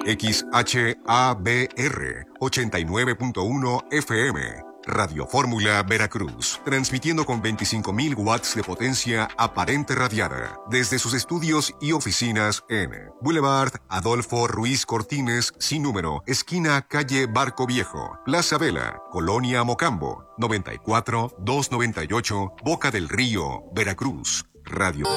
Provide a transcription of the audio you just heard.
XHABR 89.1 FM. Radio Fórmula Veracruz, transmitiendo con 25.000 watts de potencia aparente radiada desde sus estudios y oficinas en Boulevard Adolfo Ruiz Cortines, sin número, esquina calle Barco Viejo, Plaza Vela, Colonia Mocambo, 94 298, Boca del Río, Veracruz. Radio